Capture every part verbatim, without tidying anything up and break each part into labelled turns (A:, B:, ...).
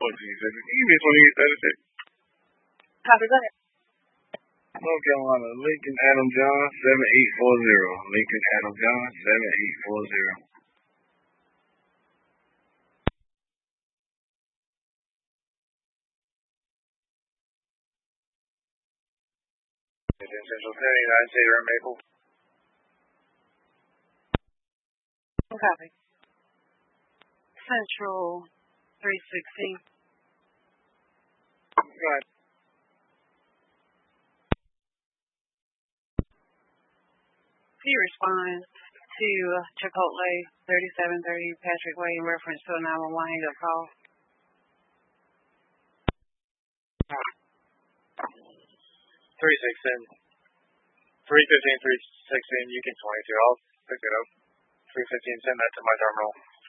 A: fourteen seconds. Give me twenty-eight thirty-six.
B: Copy, go ahead.
A: North Carolina, Lincoln Adam John, seven eight four zero. Lincoln Adam John, seven eight four zero. Central seventy-nine, Taylor and Maple.
B: Copy. Central three sixteen.
A: Go ahead.
B: He responds to Chipotle thirty-seven thirty Patrick Way in reference to a nine one one hang-up call.
A: three sixteen. three fifteen, three sixteen, you can twenty-two. I'll pick it up. three fifteen, send that to my terminal.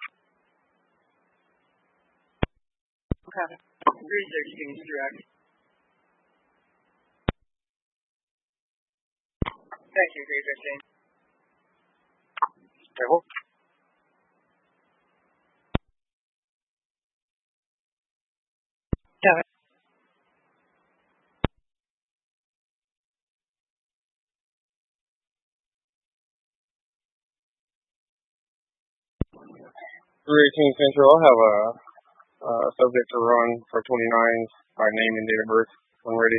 B: Copy.
A: three sixteen, direct. Thank you, three fifteen. Table.
B: Got it.
A: three eighteen Central, I'll have a uh, subject to run for twenty-nines by name and date of birth when ready.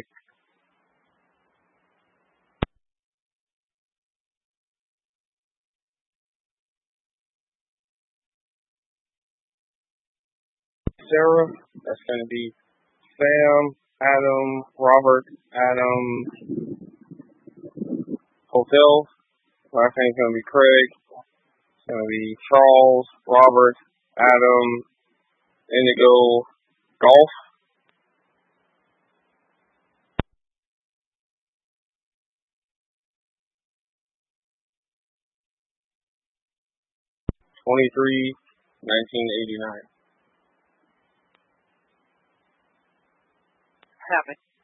A: Sarah, that's going to be Sam, Adam, Robert, Adam, Hotel. Last name's going to be Craig. It's going to be Charles, Robert, Adam, Indigo, Golf. twenty-three, nineteen eighty-nine.
B: Copy.